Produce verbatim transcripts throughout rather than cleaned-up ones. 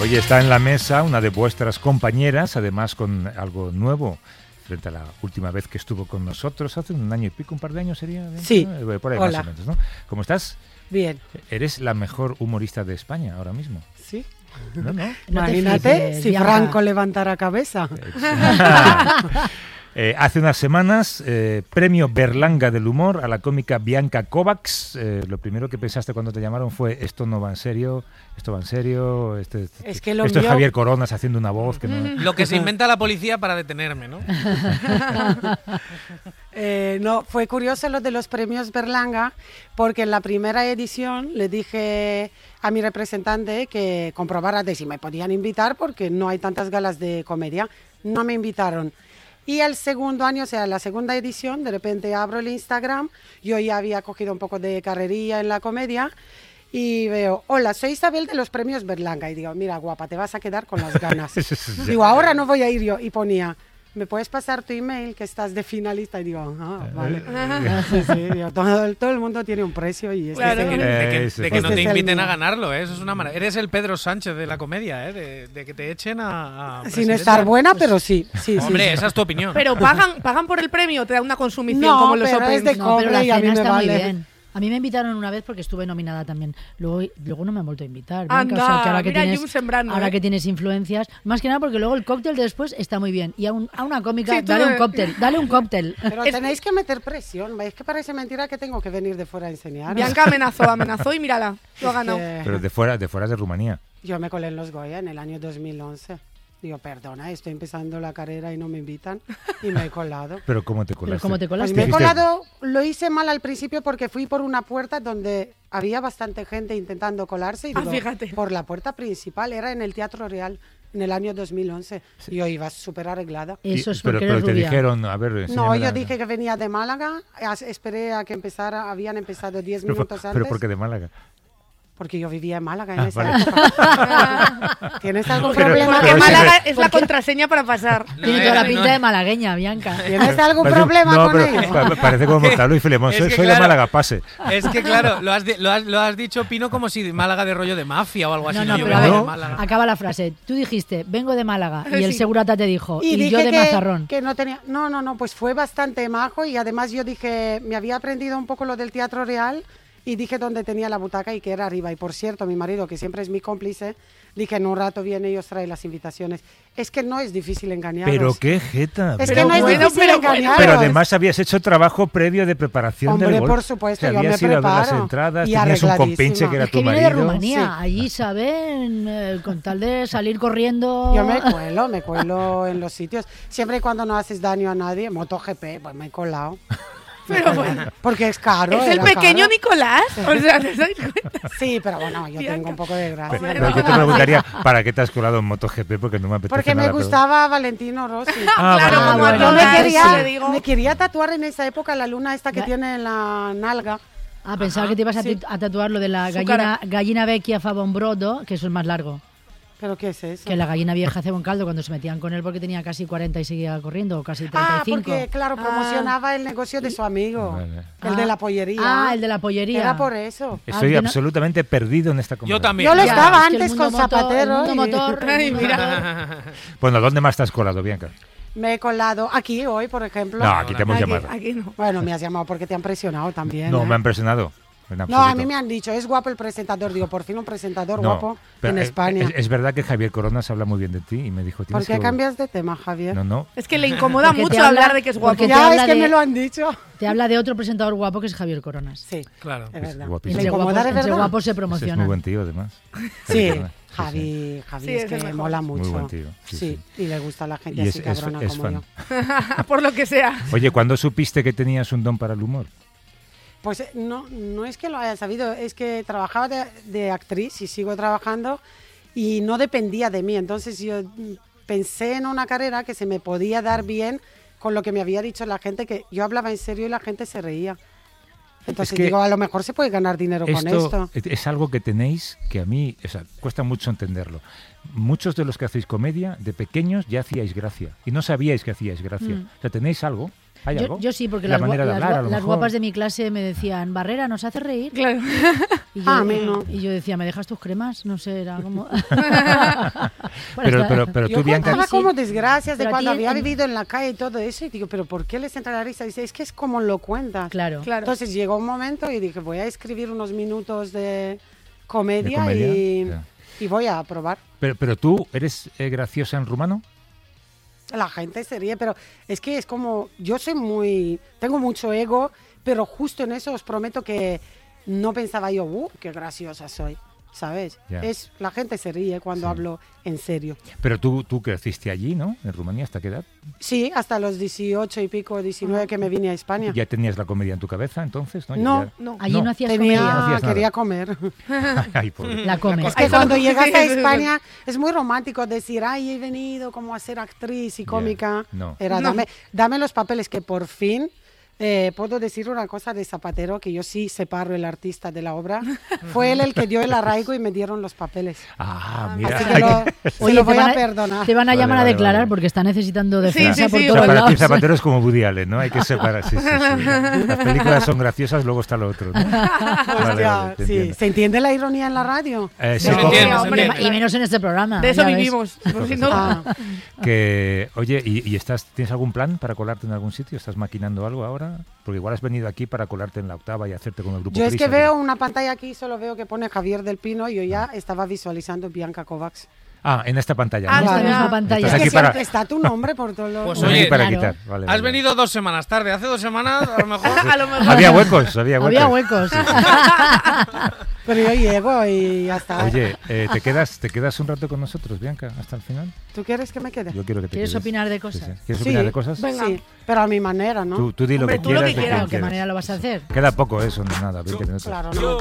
Hoy está en la mesa una de vuestras compañeras, además con algo nuevo frente a la última vez que estuvo con nosotros, hace un año y pico, un par de años sería. Sí. ¿No? Por ahí Hola. más o menos, ¿no? ¿Cómo estás? Bien. Eres la mejor humorista de España ahora mismo. Sí. ¿No, no? No te Imagínate flipes, si Bianca. Franco levantara cabeza. Eh, hace unas semanas, eh, premio Berlanga del humor a la cómica Bianca Kovacs. Eh, lo primero que pensaste cuando te llamaron fue: esto no va en serio, esto va en serio, este, Es que lo esto es mío- Javier Coronas haciendo una voz que no... Lo que se inventa la policía para detenerme, ¿no? Eh, no, fue curioso lo de los premios Berlanga, porque en la primera edición le dije a mi representante que comprobara de si me podían invitar, porque no hay tantas galas de comedia. No me invitaron. Y al segundo año, o sea, la segunda edición, de repente abro el Instagram, yo ya había cogido un poco de carrería en la comedia, y veo: hola, soy Isabel de los premios Berlanga. Y digo: mira, guapa, te vas a quedar con las ganas. Digo: ahora no voy a ir yo. Y ponía: ¿me puedes pasar tu email que estás de finalista? Y digo: ah, vale. Sí, sí, digo, todo, todo el mundo tiene un precio y este Claro, es de el- que, de que- Ese de que es no el te inviten mío. a ganarlo, ¿eh? Eso es una maravilla. Eres el Pedro Sánchez de la comedia, ¿eh? De, de que te echen a... a Sin presidente. estar buena, pero sí. sí, sí, Hombre, sí. esa es tu opinión. Pero pagan, pagan por el premio o te da una consumición No, como los pero Open. es de No, pero la cobre y a mí cena me está muy vale. bien. A mí me invitaron una vez porque estuve nominada también. Luego, luego no me han vuelto a invitar. Bianca. Anda, O sea, que ahora que mira, tienes, Jun sembrando, ahora ¿eh? que tienes influencias, más que nada porque luego el cóctel de después está muy bien. Y a, un- a una cómica, Sí, tú dale de- un cóctel, dale un cóctel. Pero Es- tenéis que meter presión. Es que parece mentira que tengo que venir de fuera a enseñar. Bianca amenazó, amenazó y mírala, lo ha Es ganado. que Pero de fuera, de fuera de Rumanía. Yo me colé en los Goya en el año dos mil once. Digo: perdona, estoy empezando la carrera y no me invitan. Y me he colado. Pero ¿cómo te Pero colaste? ¿cómo te Pues colaste? me he Dijiste- colado, lo hice mal al principio porque fui por una puerta donde había bastante gente intentando colarse. Y Ah, digo, fíjate. por la puerta principal, era en el Teatro Real en el año dos mil once. Y yo iba súper arreglada. Eso Y- es pero, porque pero eres te rubia. dijeron, a ver, No, enséñame yo la- dije que venía de Málaga, as- esperé a que empezara, habían empezado diez Pero, minutos antes. pero ¿por qué de Málaga? Porque yo vivía en Málaga en Ah, esa vale. época. ¿Tienes algún Pero- problema pero con sí, Málaga ello? es la contraseña para pasar. No, Tiene eh, toda la no, pinta de malagueña, Bianca. ¿Tienes algún Parece- problema no, con pero ello? pa- Parece como Mortalo y Filemón. Es Soy, que soy de claro. Málaga, pase. Es que claro, lo has, di- lo, has, lo has dicho, Pino, como si de Málaga de rollo de mafia o algo así. No, no, yo pero a vengo ver, de Málaga. acaba la frase. Tú dijiste, vengo de Málaga, y el Sí. segurata te dijo, y, dije yo de que, Mazarrón. que no tenía. No, no, no, pues fue bastante majo y además yo dije, me había aprendido un poco lo del Teatro Real y dije dónde tenía la butaca y que era arriba. Y por cierto, mi marido, que siempre es mi cómplice, dije: en un rato viene y os trae las invitaciones. Es que no es difícil engañaros. Pero qué jeta. Es pero que no es bueno, difícil pero engañaros. Pero además habías hecho trabajo previo de preparación Hombre, del gol. por supuesto, O sea, yo me habías ido a ver las preparo. entradas, Y tenías un compinche arregladísima. que era Es que tu viene de marido. Rumanía. Allí saben, eh, con tal de salir corriendo. Yo me cuelo, me cuelo en los sitios. Siempre y cuando no haces daño a nadie. MotoGP, pues me he colado. Pero bueno, Porque es caro. es el era pequeño caro. Nicolás. O sea, ¿te dais cuenta? Sí, pero bueno, yo Bianca. tengo un poco de gracia. Pero yo te preguntaría, ¿para qué te has colado en MotoGP? Porque no me apetece Porque me nada, pero- gustaba Valentino Rossi. Ah, Claro, vale, como vale, a vale. Yo me todas, quería, te digo. me quería tatuar en esa época la luna esta que Ya. tiene en la nalga. Ah, pensaba que te ibas a, sí. tit- a tatuar lo de la Su gallina, cara. gallina vecchia fa bon brodo, que eso es más largo. ¿Pero qué es eso? Que la gallina vieja hace buen caldo cuando se metían con él porque tenía casi cuarenta y seguía corriendo, o casi treinta Ah, y cinco. porque claro, promocionaba el negocio de su amigo. Vale. El de la pollería. Ah, el de la pollería. Era por eso. Estoy Ah, que no- absolutamente perdido en esta conversación. Yo también. Yo lo Ya, estaba es que el antes mundo con motor- Zapatero. el mundo y- motor, Ay, el mundo mira. motor. Bueno, ¿dónde más te has colado, Bianca? Me he colado aquí hoy, por ejemplo. No, aquí te hemos Aquí, llamado. aquí no. Bueno, me has llamado porque te han presionado también. No, ¿eh? me ha impresionado. En No, absoluto. a mí me han dicho, es guapo el presentador. Digo, por fin un presentador No, guapo pero en es- España. Es, es verdad que Javier Coronas habla muy bien de ti y me dijo... ¿Por tienes qué que- cambias de tema, Javier? No, no. Es que le incomoda Porque te mucho habla- hablar de que es guapo. porque te Ya, habla es que de- me lo han dicho. Te habla de otro presentador guapo que es Javier Coronas. Sí, Claro. es verdad. guapísimo. ¿Le Entre incomoda guapos, de entre verdad? guapos se Ese es promocionan. muy buen tío, además. Sí, Javier Coronas. Sí, sí. Javi, Javi Sí, es es que el mejor. mola mucho. Muy buen tío, sí, Sí, sí. y le gusta a la gente Y así es, es- cabrona es como fan. yo. Por lo que sea. Oye, ¿cuándo supiste que tenías un don para el humor? Pues eh, no, no es que lo haya sabido, es que trabajaba de, de actriz y sigo trabajando y no dependía de mí. Entonces yo mm, pensé en una carrera que se me podía dar bien con lo que me había dicho la gente, que yo hablaba en serio y la gente se reía. Entonces que digo, a lo mejor se puede ganar dinero con esto. es- es algo que tenéis que a mí, o sea, cuesta mucho entenderlo. Muchos de los que hacéis comedia, de pequeños ya hacíais gracia y no sabíais que hacíais gracia. Mm. O sea, tenéis algo ¿Hay Yo, algo? yo sí, porque La las, gua- manera de las hablar, gua- a lo las mejor. guapas de mi clase me decían, Barrera, ¿nos hace reír? Claro. Y yo, Ah, a mí no. y yo decía, ¿me dejas tus cremas? No sé, era como... Bueno, Pero, está- pero, pero Yo tú, Bianca, contaba Sí. como desgracias de Pero a cuando ti había en- vivido en la calle y todo eso, y digo, ¿pero por qué les entra la risa? Dice, es que es como lo cuentas. Claro. Claro. Entonces llegó un momento y dije, voy a escribir unos minutos de comedia, ¿De comedia? Y, Ya. y voy a probar. pero, pero tú eres eh, graciosa en rumano. La gente se ríe, pero es que es como, yo soy muy, tengo mucho ego, pero justo en eso os prometo que no pensaba yo, uh, qué graciosa soy, ¿sabes? Ya. Es, la gente se ríe cuando Sí. hablo en serio. Pero tú, tú creciste allí, ¿no? En Rumanía, ¿hasta qué edad? Sí, hasta los dieciocho y pico, diecinueve que me vine a España. ¿Ya tenías la comedia en tu cabeza entonces? No, No, Ya- no. Allí no, hacías Tenía, comedia. No hacías nada. quería comer. Ay, pobre. La comes. Es que Ay, cuando solo- llegas a sí, sí, sí. España es muy romántico decir, ay, he venido como a ser actriz y Ya, cómica. no. Era, No. dame, dame los papeles, que por fin eh, puedo decir una cosa de Zapatero, que yo sí separo el artista de la obra. Fue él el que dio el arraigo y me dieron los papeles. Ah, mira. Así que lo, se Oye, lo te voy van a a, perdonar. te van a Vale, llamar vale, a declarar vale. porque está necesitando Sí, defensa sí, por sí, todos O sea, para ti lados. Zapatero es como Woody Allen, ¿no? Hay que separar. Sí, sí, sí. Las películas son graciosas, luego está lo otro, ¿no? Vale, Hostia, vale, te sí. entiendo. ¿Se entiende la ironía en la radio? Eh, sí, Se como- entiende, se hombre, entiende. Y menos en este programa. De eso ya ves. vivimos. Por si no. Ah, que, oye, ¿y, y estás, tienes algún plan para colarte en algún sitio? ¿Estás maquinando algo ahora? Porque igual has venido aquí para colarte en la Octava y hacerte con el grupo yo es que Prisa, veo pero- una pantalla aquí, solo veo que pone Javier del Pino y yo ya estaba visualizando Bianca Kovacs. Ah, en esta pantalla, Ah, ¿no? En esta Vale. misma Estás pantalla. Es aquí que para- siempre está tu nombre por todos los... Pues Estás aquí oye, para claro. quitar. Vale, Has vale. venido dos semanas tarde. Hace dos semanas, a lo mejor. A lo mejor. Había huecos, había huecos. Había huecos. Pero yo llego y ya está. Oye, eh, ¿te, quedas, ¿te quedas un rato con nosotros, Bianca, hasta el final? ¿Tú quieres que me quede? Yo quiero que te ¿Quieres quedes. opinar de Sí, cosas? sí. ¿Quieres Sí. opinar de cosas? Venga. Sí, pero a mi manera, ¿no? Tú, tú di lo Hombre, que tú lo quieras. que de quieras. quien ¿De qué quieras. manera lo vas a hacer? Queda poco eso, no nada, veinte minutos. Claro, no.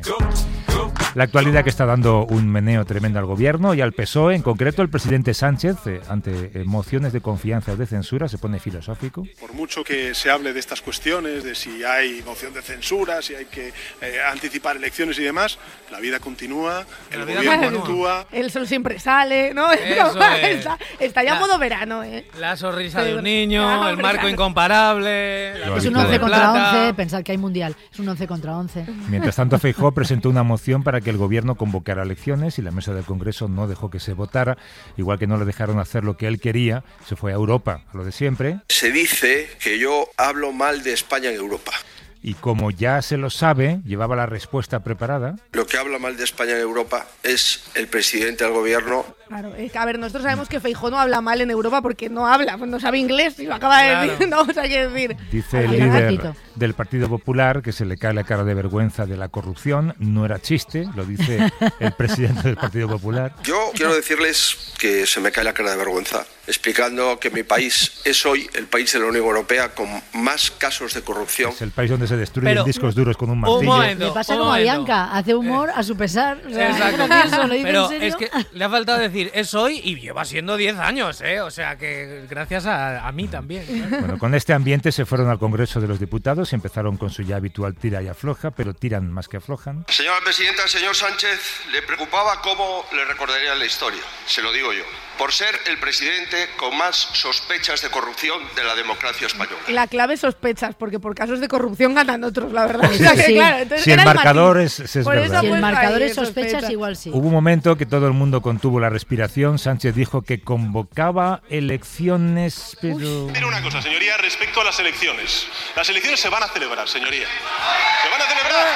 La actualidad que está dando un meneo tremendo al gobierno y al P S O E, en concreto el presidente Sánchez, eh, ante eh, mociones de confianza o de censura, se pone filosófico. Por mucho que se hable de estas cuestiones, de si hay moción de censura, si hay que eh, anticipar elecciones y demás, la vida continúa, el La vida gobierno continúa. actúa. El sol siempre sale, ¿no? Eso es. está, está ya La- modo verano, ¿eh? La sonrisa de Pero- un niño, Claro, el marco claro. incomparable. la Lo Es un habitual. pista once de contra plata. once, pensad que hay mundial. Es un once contra once. Mientras tanto, Feijóo presentó una moción para que el gobierno convocara elecciones y la mesa del Congreso no dejó que se votara, igual que no le dejaron hacer lo que él quería, se fue a Europa, a lo de siempre, Se dice que yo hablo mal de España en Europa. y como ya se lo sabe, llevaba la respuesta preparada. Lo que habla mal de España en Europa es el presidente del gobierno. Claro, es que, a ver, nosotros sabemos que Feijóo no habla mal en Europa porque no habla, pues no sabe inglés y lo acaba de Claro. decir, no, o sea, hay que decir. Dice el Aquí, líder ratito. del Partido Popular que se le cae la cara de vergüenza de la corrupción. No era chiste, lo dice el presidente del Partido Popular. Yo quiero decirles que se me cae la cara de vergüenza, explicando que mi país es hoy el país de la Unión Europea con más casos de corrupción. Es el país donde se destruyen Pero, discos duros con un un martillo. momento. Le pasa un como a momento. Bianca, hace humor a su pesar. O sea, Exacto. es gracioso, ¿lo dice Pero en serio? es que le ha faltado decir es hoy y lleva siendo diez años, ¿eh? O sea que gracias a, a mí también. claro. Bueno, con este ambiente se fueron al Congreso de los Diputados y empezaron con su ya habitual tira y afloja, pero tiran más que aflojan. Señora presidenta, al señor Sánchez le preocupaba cómo le recordaría la historia. Se lo digo yo. Por ser el presidente con más sospechas de corrupción de la democracia española. La clave es sospechas, porque por casos de corrupción ganan otros, la verdad. O sea, que, Sí. claro, entonces Si el era marcador matiz. es, es Por verdad. eso Si el pues, marcador ahí, es sospechas, sospecha. igual sí. Hubo un momento que todo el mundo contuvo la respiración. Sánchez dijo que convocaba elecciones, pero... Decir una cosa, señoría, respecto a las elecciones. Las elecciones se van a celebrar, señoría. Se van a celebrar.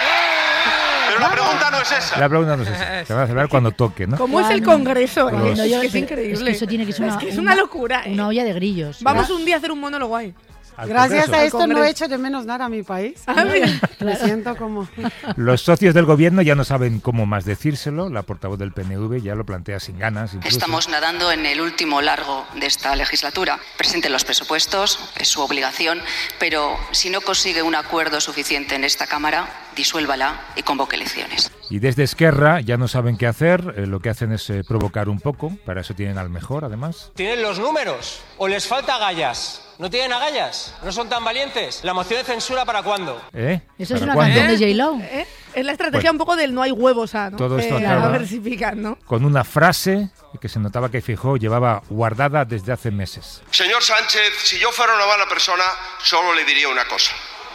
Pero la pregunta no es esa. La pregunta no es esa. Se va a celebrar cuando toque, ¿no? ¿Cómo es el Cuando- Congreso? eh? Cuando Es yo- que es pero increíble. Es que eso tiene que ser una, Es que es una locura, ¿eh? Una olla de grillos. Vamos un día a hacer un monólogo ahí. Al Gracias Congreso. a esto no Congreso. he hecho de menos nada a mi país. Ah, mira. Me siento como... Los socios del gobierno ya no saben cómo más decírselo. La portavoz del P N V ya lo plantea sin ganas. Incluso. Estamos nadando en el último largo de esta legislatura. Presente los presupuestos, es su obligación, pero si no consigue un acuerdo suficiente en esta Cámara, disuélvala y convoque elecciones. Y desde Esquerra ya no saben qué hacer. Eh, lo que hacen es eh, provocar un poco. Para eso tienen al mejor, además. ¿Tienen los números o les falta agallas? ¿No tienen agallas? ¿No son tan valientes? ¿La moción de censura para cuándo? ¿Eh? Eso es ¿Para una cuándo? canción de J-Lo. ¿Eh? Es la estrategia Pues, un poco del no hay huevos, ¿no? todo esto eh, acaba a ver si pican, ¿no? con una frase que se notaba que Feijóo llevaba guardada desde hace meses. Señor Sánchez, si yo fuera una mala persona, solo le diría una cosa.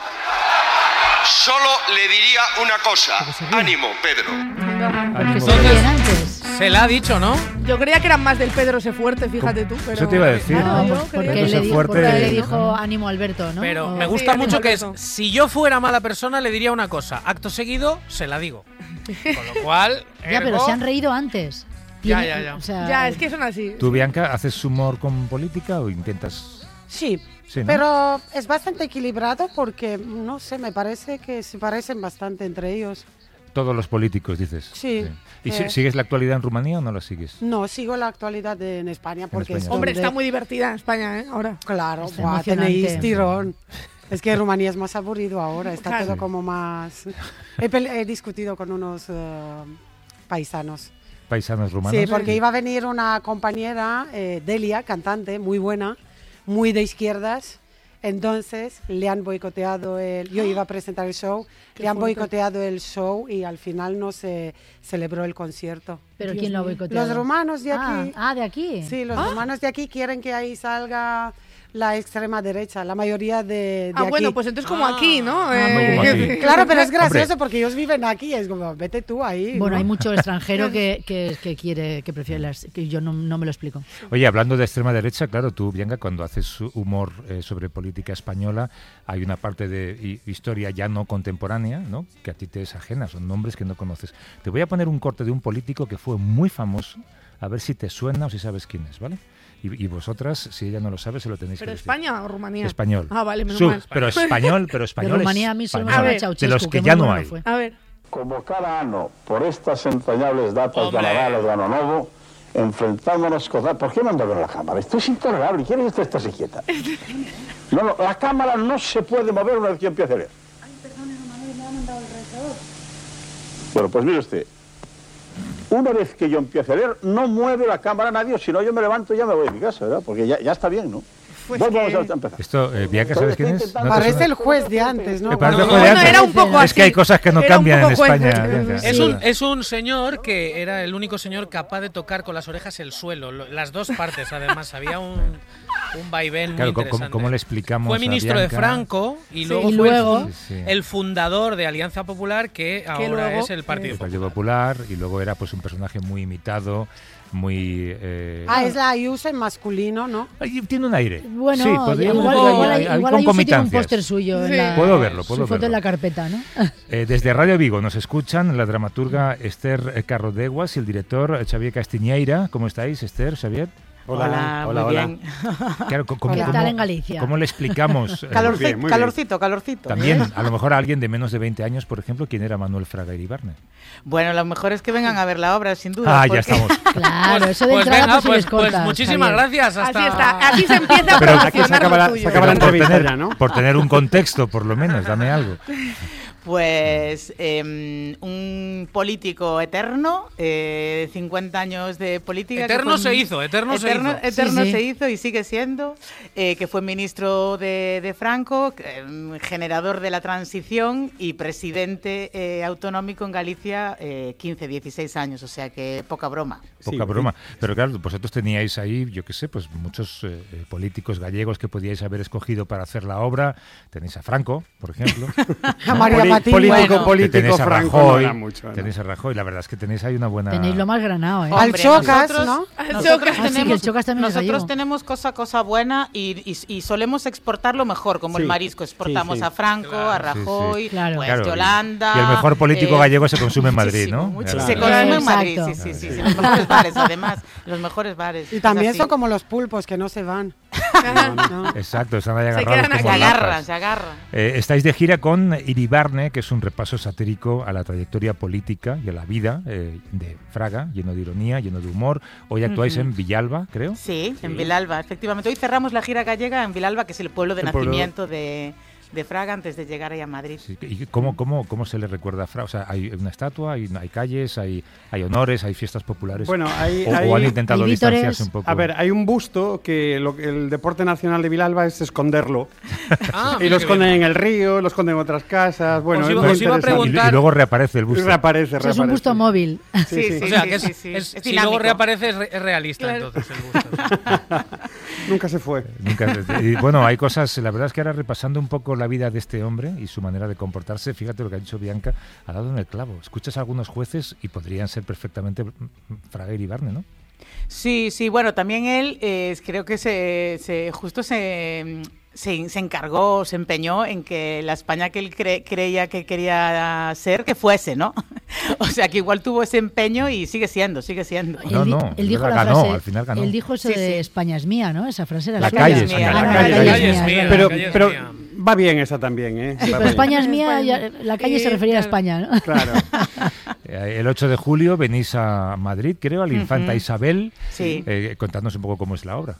Solo le diría una cosa. Ánimo, Pedro. Ánimo. Que se ríen antes. Se la ha dicho, ¿no? Yo creía que eran más del Pedro se fuerte, fíjate tú. Pero... Eso te iba a decir. Claro, No, yo pues porque, creía- él le, di- fuerte, porque le ¿no? dijo ánimo Alberto, ¿no? Pero O- me Sí, gusta ánimo, mucho que es, Alberto. si yo fuera mala persona le diría una cosa, acto seguido se la digo. Con lo cual, Ya, pero ergo, se han reído antes. Ya, Tiene- ya, ya. o sea, Ya, es que son así. ¿Tú, Bianca, haces humor con política o intentas...? Sí, Sí, ¿no? pero es bastante equilibrado porque, no sé, me parece que se parecen bastante entre ellos. Todos los políticos, dices. Sí. ¿Y si- Eh. sigues la actualidad en Rumanía o no la sigues? No, sigo la actualidad de- en España porque España. es Hombre, donde- está muy divertida en España, ¿eh? Ahora. Claro, Está buah, emocionante. tenéis tirón. Es que Rumanía es más aburrido ahora, está Claro. todo como más... He, pele- he discutido con unos eh, paisanos. Paisanos rumanos. Sí, porque iba a venir una compañera, eh, Delia, cantante, muy buena, muy de izquierdas. Entonces le han boicoteado el... Yo iba a presentar el show, Qué le han fuerte. boicoteado el show y al final no se celebró el concierto. ¿Pero Dios quién lo ha mío. boicoteado? Los rumanos de Ah, aquí. Ah, de aquí. Sí, los romanos de aquí quieren que ahí salga la extrema derecha, la mayoría de, de Ah, aquí. bueno, pues entonces como Ah. aquí, ¿no? Ah, Eh, como aquí. Claro, pero es gracioso Hombre. porque ellos viven aquí, es como, vete tú ahí. Bueno, ¿no? hay mucho extranjero que, que, que quiere, que prefiere las, que yo no, no me lo explico. Oye, hablando de extrema derecha, claro, tú, Bianca, cuando haces humor eh, sobre política española, hay una parte de hi- historia ya no contemporánea, ¿no?, que a ti te es ajena, son nombres que no conoces. Te voy a poner un corte de un político que fue muy famoso, a ver si te suena o si sabes quién es, ¿vale? Y, y vosotras, si ella no lo sabe, se lo tenéis ¿Pero que decir. España o Rumanía? Español. Ah, vale, menos Su- mal. Pero español, pero español. De Rumanía a mí solo me español. suena A ver. Ceausescu, De los que muy ya no bueno hay. fue. A ver. Como cada ano, por estas entrañables datas Hombre. de Nadal o de Ano Novo, enfrentándonos con... ¿Por qué manda a ver la cámara? Esto es intolerable. ¿Quiere que usted esté quieta? No, no, la cámara no se puede mover una vez que yo empiece a leer. Ay, perdone, me ha mandado el retrovisor. Bueno, pues mire usted. Una vez que yo empiece a leer, no mueve la cámara nadie, si no yo me levanto y ya me voy a mi casa, ¿verdad? Porque ya, ya está bien, ¿no? Pues Vamos que- a empezar. Esto, eh, Bianca, ¿sabes quién es? ¿No te Parece suena? el juez de antes, ¿no? Me parece No, el juez de bueno, antes. era un poco Es que así. hay cosas que no Era un cambian en poco juez. España. Bianca, Es sin un, duda. es un señor que era el único señor capaz de tocar con las orejas el suelo, lo- las dos partes además, había un, un vaivén Claro, muy ¿cómo- interesante. ¿cómo le explicamos Fue a ministro de Bianca? Franco y Sí, luego y fue el luego- fun- Sí, sí. el fundador de Alianza Popular, que ahora luego, es el Partido El Popular. Partido Popular, y luego era pues un personaje muy imitado, muy... eh, Ah, es la Ayuso en masculino, ¿no? ay, tiene un aire. Bueno, sí, podríamos igual, decir, igual, hay- hay, hay igual hay un sitio, un concomitancias. póster suyo. Sí. En la, Puedo verlo, su puedo foto verlo. en la carpeta, ¿no? Eh, desde Radio Vigo nos escuchan la dramaturga Esther Carrodeguas y el director eh, Xavier Castiñeira. ¿Cómo estáis, Esther, Xavier? Hola, hola, muy bien. Claro, co- ¿cómo, ¿Qué cómo- tal en Galicia? ¿Cómo le explicamos? eh, Calorci- bien, muy bien. calorcito, calorcito. también, a lo mejor a alguien de menos de veinte años, por ejemplo, ¿quién era Manuel Fraga Iribarne? Bueno, lo mejor es que vengan a ver la obra, sin duda. Ah, ya porque- estamos. Claro, eso de Pues entrada venga, pues, si pues, les cortas, pues muchísimas Javier. gracias. Así Hasta... está, así se empieza a Pero aquí promocionar se acaba lo la- tuyo. se acaba la Pero por entrevista tener, ya, ¿no? por tener un contexto, por lo menos, dame algo. Pues eh, un político eterno, eh, cincuenta años de política. que Eterno fue- se hizo, eterno se eterno, hizo. Eterno Sí, sí. se hizo y sigue siendo, eh, que fue ministro de, de Franco, eh, generador de la transición y presidente eh, autonómico en Galicia eh, quince, dieciséis años, o sea que poca broma. Poca Sí, broma. Pero claro, vosotros teníais ahí, yo qué sé, pues muchos eh, eh, políticos gallegos que podíais haber escogido para hacer la obra. Tenéis a Franco, por ejemplo. A María Poli- Patiño. político, Bueno. político, tenéis a Franco Rajoy, no era mucho, ¿no? tenéis a Rajoy. La verdad es que tenéis ahí una buena... Tenéis lo más granado, ¿eh? Al Hombre, Chocas, nosotros- ¿no? Nosotros Chocas. Ah, sí, que tenemos, el Chocas también es nosotros gallego. tenemos cosa cosa buena y, y- y solemos exportarlo mejor, como Sí, el marisco. Exportamos sí, sí. a Franco, a Rajoy, Sí, sí. Claro. pues Claro, y- Yolanda. y el mejor político eh, gallego se consume en Madrid, muchísimo, ¿no? muchísimo. Claro. Se consume en Exacto. Madrid, sí, sí, sí, sí, los mejores bares, además, los mejores bares. Y es también así. son como los pulpos, que no se van. ¿no? Exacto, están ahí Se agarrados quedan como Se aquí. agarran, lapas. se agarran. Eh, estáis de gira con Iribarne, que es un repaso satírico a la trayectoria política y a la vida eh, de Fraga, lleno de ironía, lleno de humor. Hoy actuáis Ujú. en Villalba, creo. Sí, en Vilalba, efectivamente. Hoy cerramos la gira gallega en Vilalba, que es el pueblo de El pueblo- nacimiento de, de Fraga antes de llegar ahí a Madrid. Sí, ¿y cómo, cómo, cómo se le recuerda a Fraga? O sea, ¿hay una estatua, hay, hay calles, hay, hay honores, hay fiestas populares? Bueno, hay, o, hay, o han intentado hay distanciarse un poco. A ver, hay un busto que lo, el deporte nacional de Vilalba es esconderlo. Ah, y lo esconden en el río, lo esconden en otras casas. Bueno, os es iba, muy os iba a preguntar... Y, y luego reaparece el busto. Reaparece, O sea, reaparece. es un busto móvil. Sí, sí, sí. O sea, sí, que es, sí, sí. es- Es si luego dinámico. reaparece es, re- es realista, Claro. entonces, el busto. Nunca se fue. Nunca, y bueno, hay cosas, la verdad es que ahora repasando un poco la vida de este hombre y su manera de comportarse, fíjate lo que ha dicho Bianca, ha dado en el clavo. Escuchas a algunos jueces y podrían ser perfectamente Fraga y Barne, ¿no? Sí, sí, bueno, también él eh, creo que se, se justo se, se, se encargó, se empeñó en que la España que él cre- creía que quería ser, que fuese, ¿no? O sea, que igual tuvo ese empeño y sigue siendo, sigue siendo. No, él, di- no, él dijo es la verdad, ganó, frase, al final ganó. Él dijo eso Sí, de sí. España es mía, ¿no? Esa frase era La suya. calle es es mía, mía, la Ah, calle la es calle mía. es mía, Pero, la calle es pero mía. va bien esa también, ¿eh? Sí, Va pero bien. España es mía, España. ya- la calle Sí, se refería a claro. España, ¿no? Claro. Eh, El ocho de julio venís a Madrid, creo, a la Infanta Ujú. Isabel. Sí. Eh, contadnos un poco cómo es la obra.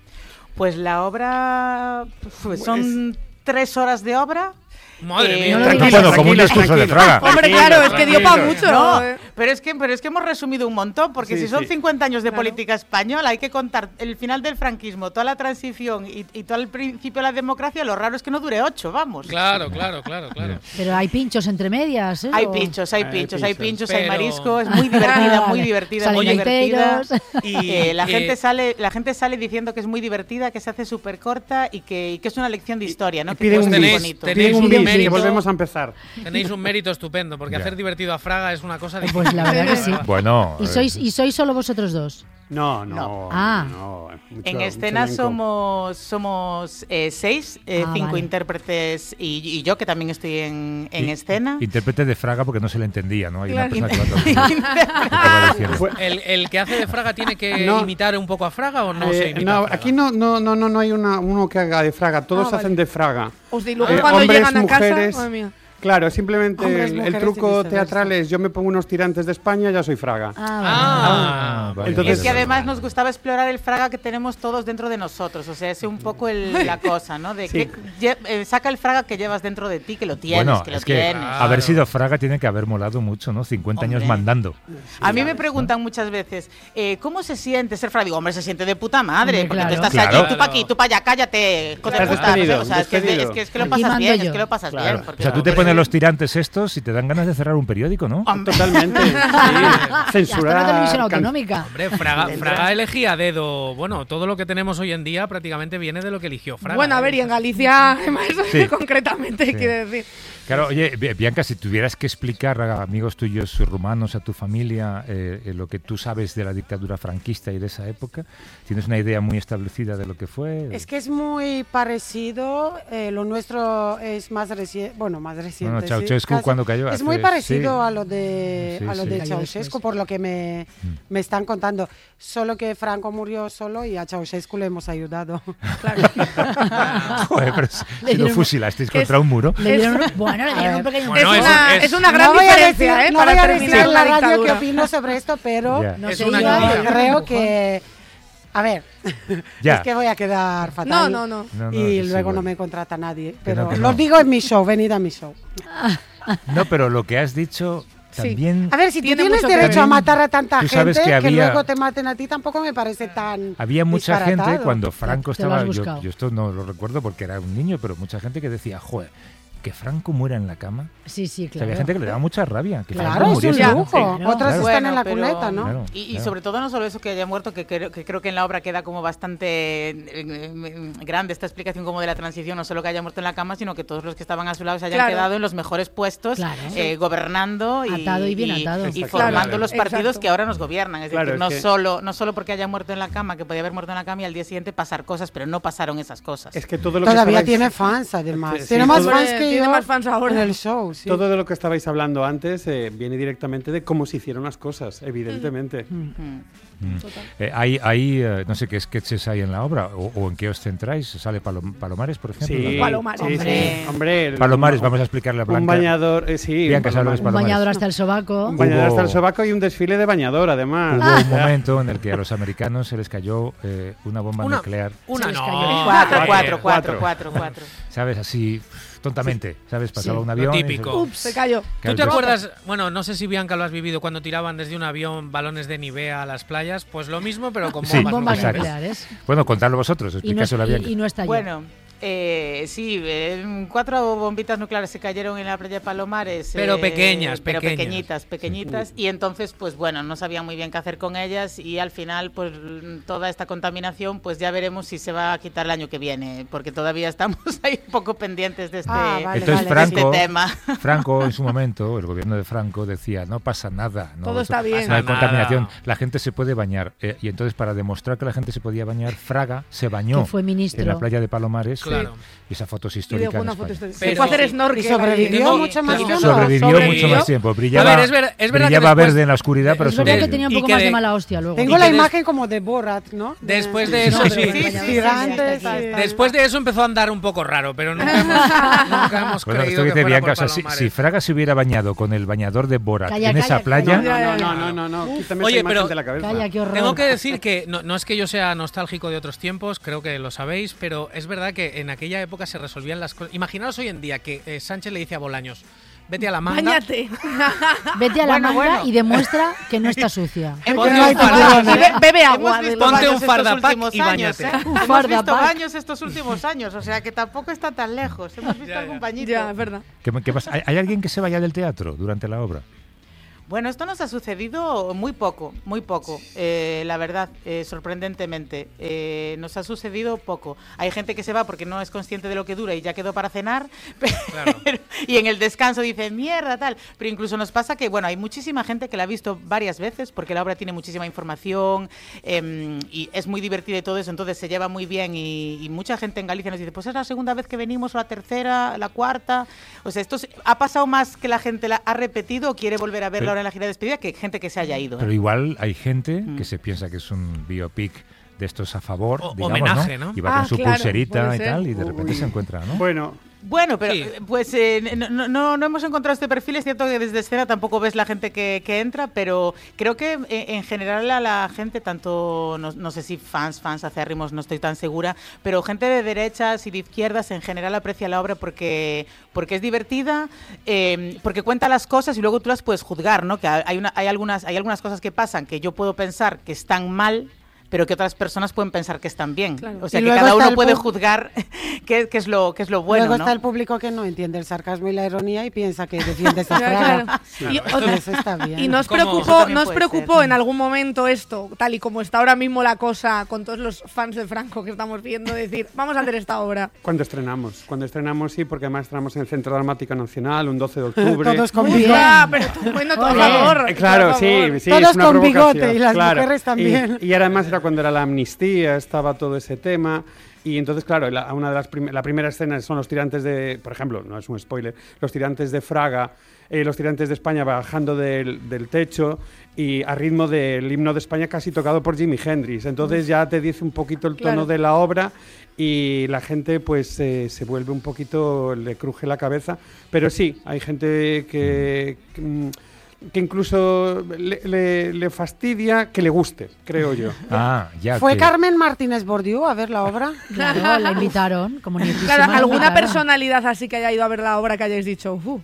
Pues la obra pues, son tres horas de obra. Madre Eh, mía. no lo No, digas. bueno, como un Tranquilos, discurso de tranquilos. Fraga. Hombre, claro, es que dio para mucho. No, eh. pero es que pero es que hemos resumido un montón, porque Sí, si son sí. cincuenta años de Claro. política española, hay que contar el final del franquismo, toda la transición y, y todo el principio de la democracia, lo raro es que no dure ocho, vamos. Claro, claro, claro, claro. Pero hay pinchos entre medias, ¿eh? Hay O- pinchos, hay Hay pinchos, hay pinchos. pinchos, hay Pero- marisco, es muy divertida, Ah, muy vale. divertida, Salen muy divertida. gaiteros. Y eh, la Eh, gente sale, la gente sale diciendo que es muy divertida, que se hace súper corta y que, y que es una lección de historia, ¿no? Y Que piden es un muy tenéis- bonito. tenéis Piden un un bis, que mérito. volvemos a empezar. Tenéis un mérito estupendo, porque Ya. hacer divertido a Fraga es una cosa Pues difícil. la verdad que sí. Bueno, ¿Y eh, sois, ¿Y sois solo vosotros dos? No, no. No. Ah. no, mucho- En mucho escena elenco. somos somos eh, seis, eh, Ah, cinco vale. intérpretes y, y yo que también estoy en, en y- escena. Intérprete de Fraga porque no se le entendía, ¿no? Hay Claro. una persona que va traduciendo lo que va diciendo. Fue- ¿El, el que hace de Fraga tiene que No. imitar un poco a Fraga o no Eh, se imita no, a Fraga? aquí no, no, no, no, no hay una, uno que haga de Fraga, todos Ah, vale. hacen de Fraga. O sea, y luego Eh, cuando hombres, llegan a mujeres. casa, madre mía. Claro, simplemente Hombres, el, el mujeres y truco viceversa. teatral es yo me pongo unos tirantes de España, ya soy Fraga. Ah, Ah, vale, Entonces- Es vale, que vale. además nos gustaba explorar el Fraga que tenemos todos dentro de nosotros, o sea, es un poco el- la cosa, ¿no? De Sí. que lle- eh, saca el Fraga que llevas dentro de ti, que lo tienes, Bueno, que lo es que tienes. haber sido Fraga tiene que haber molado mucho, ¿no? cincuenta años Hombre. mandando. A mí me preguntan muchas veces, eh, ¿cómo se siente ser Fraga? Digo, hombre, se siente de puta madre, Hombre, porque claro. tú estás Claro. allí, tú para aquí, tú para allá, cállate, hijo de Estás puta, no sé, despedido, o sea, es que, es, de- despedido. es que, es que lo Aquí pasas mando bien, yo. es que lo pasas Claro. bien. porque- O sea, tú te pones los tirantes estos y te dan ganas de cerrar un periódico, ¿no? Hombre. Totalmente. Sí. hasta Censurar. una televisión can- autonómica. Hombre, Fraga, Fraga elegía a dedo. Bueno, todo lo que tenemos hoy en día prácticamente viene de lo que eligió Fraga. Bueno, a ver, y en Galicia, además, Sí. concretamente, Sí. quiere decir. Claro, oye, Bi- Bianca, si tuvieras que explicar a amigos tuyos rumanos, a tu familia, eh, eh, lo que tú sabes de la dictadura franquista y de esa época, ¿tienes una idea muy establecida de lo que fue? Es que es muy parecido, eh, lo nuestro es más reciente, bueno, más reciente. Bueno, sí, Ceausescu casi. cuando cayó Es muy hace- parecido sí. a lo de, Sí, a lo sí. de Cayó Ceausescu, después. por lo que me, me están contando. Solo que Franco murió solo y a Ceausescu le hemos ayudado. Joder, pero si, Le si lo dieron- fusilasteis que contra es- un muro. Le dieron, bueno, le dieron un pequeño... Bueno, es, eso una, es- es una gran no voy a diferencia, decir, ¿eh? no para voy a terminar decir en la la radio qué dictadura. opino sobre esto, pero Ya. no Es sé, una yo noticia. creo que... A ver, Ya. es que voy a quedar fatal. No, no, no. No, no, y sí, luego bueno. no me contrata nadie. Que Pero no, que lo no. digo en mi show, venid a mi show. No, pero lo que has dicho Sí. también... A ver, si tú Tiene tienes mucho que derecho ver. a matar a tanta Tú gente, sabes que que, había- luego te maten a ti, tampoco me parece tan Había mucha gente disparatado. cuando Franco Te lo estaba, has yo, buscado. yo esto no lo recuerdo porque era un niño, pero mucha gente que decía, joder, que Franco muera en la cama. Sí, sí, O sea, claro. había gente que le daba mucha rabia. Que Claro, Franco es un muriese, ¿no? lujo. Claro. Otros Claro. están en la pero- cuneta, ¿no? Claro, Y, y claro. sobre todo no solo eso que haya muerto, que creo, que creo que en la obra queda como bastante eh, eh, grande esta explicación como de la transición, no solo que haya muerto en la cama, sino que todos los que estaban a su lado se hayan Claro. quedado en los mejores puestos, Claro. eh, gobernando y, Atado y bien atado. y Exacto. formando Claro. los partidos Exacto. que ahora nos gobiernan. Es Claro, decir, es no, que- solo, no solo porque haya muerto en la cama, que podía haber muerto en la cama y al día siguiente pasar cosas, pero no pasaron esas cosas. Es que todo lo que Todavía estabais- tiene fans, además. Sí, tiene sí, más todo- fans que Tiene yo más fans ahora. en el show, sí. Todo de lo que estabais hablando antes eh, viene directamente de cómo se hicieron las cosas, evidentemente. Mm. Mm. Eh, hay, hay eh, no sé qué sketches hay en la obra o, o en qué os centráis. ¿Sale Palom- Palomares, por ejemplo? Sí, La- Palomares. sí, Hombre. sí. Hombre, el- Palomares, un- vamos a explicarle a Blanca. Un bañador, eh, sí. Bianca, un ¿sabes lo que es Un Palomares? bañador hasta el sobaco. Un bañador Hubo- hasta el sobaco y un desfile de bañador, además. Hubo un momento en el que a los americanos se les cayó eh, una bomba Una- nuclear. Una Se les no. cayó. Cuatro, Cuatro, cuatro, cuatro, cuatro. cuatro, cuatro. ¿Sabes? Así tontamente, ¿sabes? Pasaba Sí. un avión. Lo y típico. se- Ups, se cayó. ¿Tú Claro, te yo- acuerdas? Bueno, no sé si Bianca lo has vivido cuando tiraban desde un avión balones de Nivea a las playas. Pues lo mismo, pero con Sí, bombas, Bombas exacto. nucleares. Bueno, contadlo vosotros, Y no, explicáselo a Bianca. y, y no está allí. Bueno, eh, sí, eh, cuatro bombitas nucleares se cayeron en la playa de Palomares. Pero eh, pequeñas, pero pequeñas. pequeñitas, pequeñitas. Y entonces, pues bueno, no sabían muy bien qué hacer con ellas y al final, pues toda esta contaminación, pues ya veremos si se va a quitar el año que viene, porque todavía estamos ahí un poco pendientes de este, Ah, vale, Entonces vale. de Franco, este tema. Franco en su momento, el gobierno de Franco decía, no pasa nada. No, Todo eso- está bien. No hay Pasa contaminación, nada. la gente se puede bañar. Eh, y entonces para demostrar que la gente se podía bañar, Fraga se bañó Que fue ministro. en la playa de Palomares. Claro. Y esa foto es Y histórica dejó en una foto España. histórica. Pero- Se fue a hacer snorkel. Y sobrevivió Tengo- mucho más claro, tiempo. Sobrevivió, Sobrevivió. mucho más tiempo. Brillaba, A ver, es ver- es verdad que brillaba después- verde en la oscuridad, pero Es verdad que sobrevivió. tenía un Y poco que más de- de mala hostia luego. Tengo Y la que des- imagen como de Borat, ¿no? De- Después de eso, No, sí. pero- Sí, sí, sí, Gigantes. sí, sí, sí. sí. Después de eso empezó a andar un poco raro, pero nunca hemos, nunca hemos Bueno, creído esto que que dice fuera Bianca, por o sea, si, Palomares. si Fraga se hubiera bañado con el bañador de Borat Calla, en calla, esa playa, calla. No, Ya, ya, no, no, no, no, quítame Oye, esa imagen pero- de la cabeza. Calla, qué horror. Tengo que decir que no, no es que yo sea nostálgico de otros tiempos, creo que lo sabéis, pero es verdad que en aquella época se resolvían las cosas. Imaginaos hoy en día que eh, Sánchez le dice a Bolaños, vete a la manga. Báñate. Vete a la Bueno, manga bueno. y demuestra que no está sucia. Ponte no hay un farda- tiburones. Y be- bebe agua. Hemos de visto los- Ponte un baños estos fardapack últimos y años, báñate. ¿eh? Un Hemos fardapack. visto baños estos últimos años, o sea que tampoco está tan lejos. Hemos visto Ya, ya. algún bañito. Ya, es verdad. ¿qué, qué pasa? ¿Hay, hay alguien que se vaya del teatro durante la obra? Bueno, esto nos ha sucedido muy poco, muy poco, eh, la verdad, eh, sorprendentemente. Eh, nos ha sucedido poco. Hay gente que se va porque no es consciente de lo que dura y ya quedó para cenar, pero- Claro. y en el descanso dice, mierda, tal. Pero incluso nos pasa que, bueno, hay muchísima gente que la ha visto varias veces porque la obra tiene muchísima información eh, y es muy divertida y todo eso, entonces se lleva muy bien y, y mucha gente en Galicia nos dice, pues es la segunda vez que venimos, o la tercera, la cuarta. O sea, esto se- ha pasado más que la gente la ha repetido o quiere volver a verla Pero- ahora en la gira de despedida que gente que se haya ido. ¿eh? Pero igual hay gente Mm. que se piensa que es un biopic de estos a favor, O- digamos, homenaje, ¿no? ¿no? Y va Ah, con su claro, pulserita puede y ser. tal, y de repente Uy. se encuentra, ¿no? Bueno, Bueno, pero Sí. eh, pues eh, no, no, no hemos encontrado este perfil. Es cierto que desde escena tampoco ves la gente que, que entra, pero creo que eh, en general a la gente, tanto, no, no sé si fans, fans acérrimos, no estoy tan segura, pero gente de derechas y de izquierdas en general aprecia la obra porque, porque es divertida, eh, porque cuenta las cosas y luego tú las puedes juzgar, ¿no? Que hay, una, hay, algunas, hay algunas cosas que pasan que yo puedo pensar que están mal, pero que otras personas pueden pensar que están bien. Claro. O sea, Y que luego cada está uno el puede pu- juzgar qué, qué es lo, qué es lo bueno, Luego ¿no? está el público que no entiende el sarcasmo y la ironía y piensa que defiende esa Ya, fraga. claro. Y, Claro, o- Eso está bien. y nos ¿Cómo? preocupó, Eso también nos puede preocupó ser. en algún momento esto, tal y como está ahora mismo la cosa con todos los fans de Franco que estamos viendo, decir, vamos a hacer esta obra. cuando estrenamos. Cuando estrenamos, sí, porque además estrenamos en el Centro Dramático Nacional un doce de octubre. Todos con Uy, bigote. ya, pero tú, bueno, por Ole. favor. Eh, claro, por sí, favor. sí, Todos es una con provocación, bigote y las claro. mujeres también. Y, y además era cuando era la amnistía, estaba todo ese tema. Y entonces, claro, la, una de las prim- la primera escena son los tirantes de, por ejemplo, no es un spoiler, los tirantes de Fraga, eh, los tirantes de España bajando del, del techo y a ritmo del himno de España casi tocado por Jimi Hendrix. Entonces ya te dice un poquito el tono Claro. de la obra y la gente pues eh, se vuelve un poquito, le cruje la cabeza. Pero sí, hay gente que... que, mm, que incluso le, le- le fastidia que le guste, creo yo. Ah, ya. ¿Fue que- Carmen Martínez Bordiú a ver la obra? Claro, la invitaron, como ni Claro, ¿alguna personalidad así que haya ido a ver la obra que hayáis dicho? "Uf"?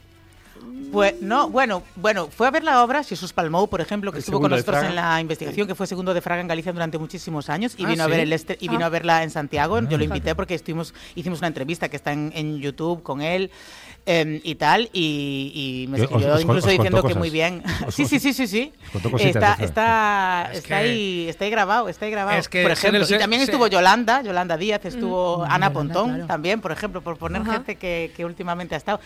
Pues no, bueno, bueno, fue a ver la obra Jesús Palmou, por ejemplo, que El estuvo con segundo de nosotros Fraga. en la investigación, que fue segundo de Fraga en Galicia durante muchísimos años y Ah, vino a ¿sí? ver el este, y vino Ah. a verla en Santiago. Yo lo Ah. invité porque estuvimos, hicimos una entrevista que está en, en YouTube con él. eh, y tal, y, y me Os- escribió os- os incluso contó diciendo que cosas. muy bien. Os- sí, os- sí, sí, sí, sí. os contó cositas Está, de Fraga. está, Es está que- ahí, está ahí grabado, está ahí grabado. Es que por ser ejemplo, el- y también ser- estuvo Yolanda, Yolanda Díaz, estuvo Mm, Ana Yolanda, Pontón claro. también, por ejemplo, por poner Ajá. gente que, que últimamente ha estado.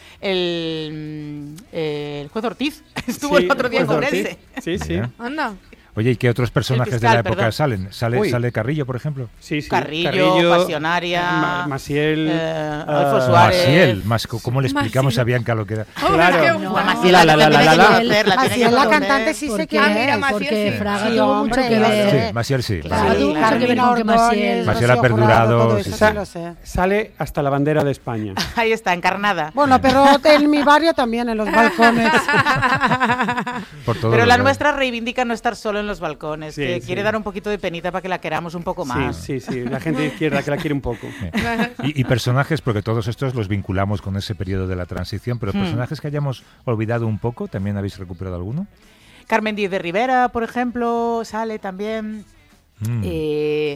El, mm, el juez Ortiz estuvo Sí, el otro día en pues, Ourense. Sí, sí. Mira. Anda. Oye, ¿y qué otros personajes fiscal, de la época perdón. salen? ¿Sale, Uy. ¿Sale Carrillo, por ejemplo? Sí, sí. Carrillo, Pasionaria, Ma- Maciel, eh, ah, Adolfo Suárez. Maciel, más, ¿cómo le explicamos Maciel. a Bianca lo que era? Oh, Claro. es que- No. La Bueno, Maciel, La, la, la, tiene la, que la, la. conocer, la tiene Maciel, que la conocer. cantante sí sé Porque, quién Ah, mira, es. Maciel, porque sí. Fraga Sí, tuvo hombre, mucho que lo ver. sé. Sí, Maciel sí. Claro, Maciel. tuvo mucho que ver con que Maciel... Maciel ha Rocío perdurado, Jurado, todo sí, eso sí. sí lo sé. Sale hasta la bandera de España. Ahí está, encarnada. Bueno, pero en mi barrio también, en los balcones. Por todos Pero los la lados. nuestra reivindica no estar solo solo en los balcones, Sí, que sí. quiere dar un poquito de penita para que la queramos un poco más. Sí, sí, sí, la gente de izquierda que la quiere un poco. Y, y personajes, porque todos estos los vinculamos con ese periodo de la transición, pero Hmm. personajes que hayamos olvidado un poco, ¿también habéis recuperado alguno? Carmen Díez de Rivera, por ejemplo, sale también. Mm. Eh,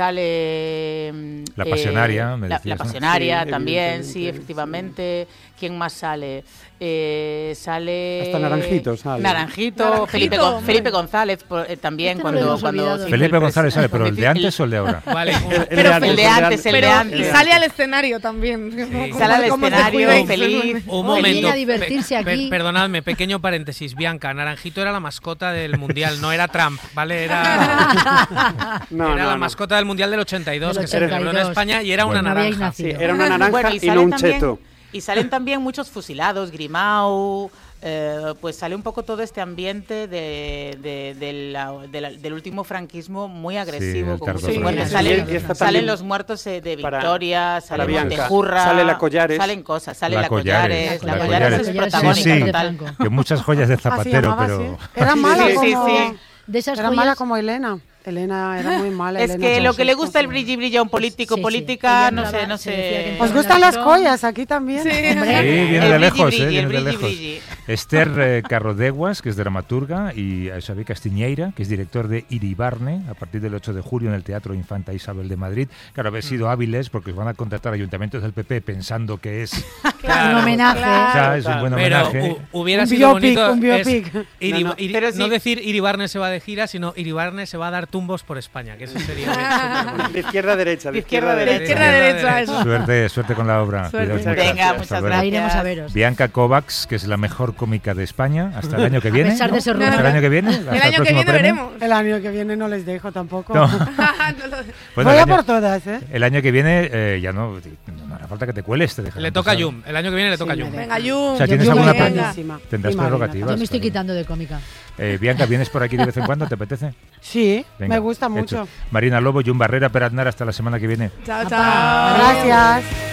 sale mm, La eh, Pasionaria, me la, decías, la ¿no? Pasionaria Sí, también, evidentemente, sí, efectivamente. ¿Quién más sale? Eh, sale Hasta Naranjito sale. Naranjito, Naranjito, Felipe, Gon- hombre. Felipe González por- eh, también Este no lo cuando, hemos cuando olvidado. hizo Felipe el González pres- sale, pero ¿el de antes o el de ahora? Vale, un- El- el Pero antes, el de el antes, el de Pero antes. sale al escenario también. Como- Sale al como os escenario descuidéis. feliz. Un Oye, momento. a divertirse Pe- per- aquí. perdonadme, pequeño paréntesis. Bianca, Naranjito era la mascota del Mundial, no era Trump, ¿vale? Era, No, era no, la no. mascota del Mundial del ochenta y dos, Del que se celebró en ochenta y dos. España y era Bueno. una No habíais naranja. nacido. Sí, era una naranja Bueno, y, no salen un también- cheto. Y salen también muchos fusilados, Grimau, eh, pues sale un poco todo este ambiente de, de- de la- de la- del último franquismo muy agresivo. el con cardo muchos Sí, muertos. sí, Salen, y está salen también los muertos eh, de para- Victoria, sale Bianca. Montejurra, Sale la Collares. salen cosas, sale La la, Collares, Collares, la la, Collares. Collares es La Collares protagónica sí, sí. total. Franco. Que muchas joyas de Así Zapatero, llamaba, pero... sí. Era mala Sí, sí, como... sí. De esas Era joyas, mala como Elena. Elena era muy mala. Es Elena que lo que le Ceaușescu. gusta el brilli brilli a un político, Sí, sí. política, Ella no hablaba- sé, no se decía que sé. no ¿Os gustan las Nación. joyas aquí también? Sí. Sí, Hombre. viene El de brilli, lejos, brilli, eh, el viene de brilli, lejos. brilli. Esther eh, Carrodeguas, que es dramaturga, y eh, Xavi Castiñeira, que es director de Iribarne, a partir del ocho de julio en el Teatro Infanta Isabel de Madrid. Claro, habéis sido hábiles porque os van a contratar ayuntamientos del P P pensando que es, un homenaje. o sea, es un buen Pero homenaje. hu- hubiera Un sido biopic, bonito un es biopic. Iri- No, no, Iri- pero sí. no decir Iribarne se va de gira, sino Iribarne se va a dar tumbos por España, que eso sería súper bonito. De izquierda a derecha, de De izquierda a izquierda a derecha. Izquierda a derecha, eso. Suerte, suerte con la obra. Suerte. Cuidaos mucho. Venga, Hasta muchas luego. gracias. Ahí iremos a veros. Bianca Kovacs, que es la mejor cómica de España, hasta el año que viene. pesar de ¿no? ese Hasta rumor. el año que viene. hasta El año que próximo viene premio. veremos. El año que viene no les dejo tampoco. No. No lo- Bueno, Voy el a año- por todas, ¿eh? El año que viene eh, ya no, no hará falta que te cueles. Te dejarán Le toca a pasar. Yum, el año que viene le toca a Sí, Yum. me Venga, Yu. O sea, Yo- ¿tienes yo alguna me- pre- Buenísima. Tendrás Y Marina prerrogativas. Yo me estoy claro. quitando de cómica. Eh, Bianca, ¿vienes por aquí de vez en cuando? ¿Te apetece? Sí, Venga, me gusta hecho. mucho. Marina Lobo, Yum Barrera, Peraznar, hasta la semana que viene. Chao, Apa. chao. Gracias.